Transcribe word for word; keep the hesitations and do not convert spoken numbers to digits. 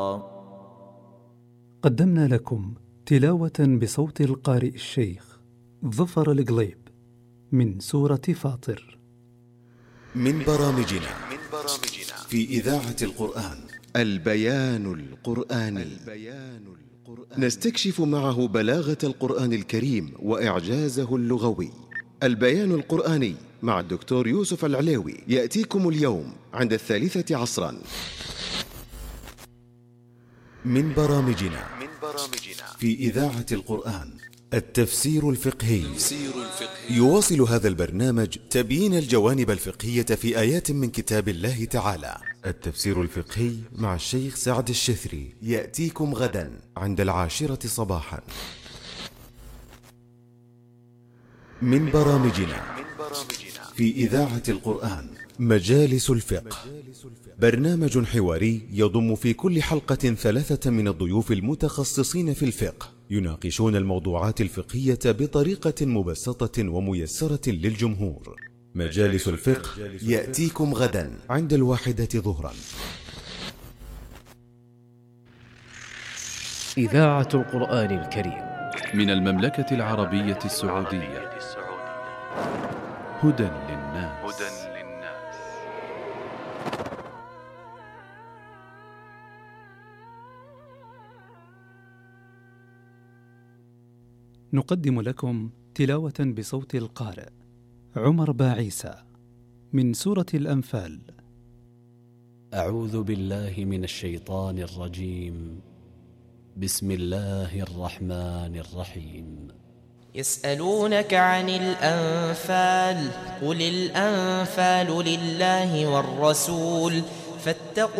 قدمنا لكم تلاوة بصوت القارئ الشيخ ظفر القليب من سورة فاطر من برامجنا في إذاعة القرآن البيان القرآني. نستكشف معه بلاغة القرآن الكريم وإعجازه اللغوي. البيان القرآني مع الدكتور يوسف العليوي يأتيكم اليوم عند الثالثة عصرا. من برامجنا في إذاعة القرآن التفسير الفقهي. يواصل هذا البرنامج تبيين الجوانب الفقهية في آيات من كتاب الله تعالى. التفسير الفقهي مع الشيخ سعد الشثري يأتيكم غدا عند العاشرة صباحا. من برامجنا في إذاعة القرآن مجالس الفقه، برنامج حواري يضم في كل حلقة ثلاثة من الضيوف المتخصصين في الفقه يناقشون الموضوعات الفقهية بطريقة مبسطة وميسرة للجمهور. مجالس الفقه يأتيكم غدا عند الواحدة ظهرا. إذاعة القرآن الكريم من المملكة العربية السعودية. هدى للناس. نقدم لكم تلاوة بصوت القارئ عمر باعيسى من سورة الأنفال. أعوذ بالله من الشيطان الرجيم. بسم الله الرحمن الرحيم. يسألونك عن الأنفال قل الأنفال لله والرسول فاتقوا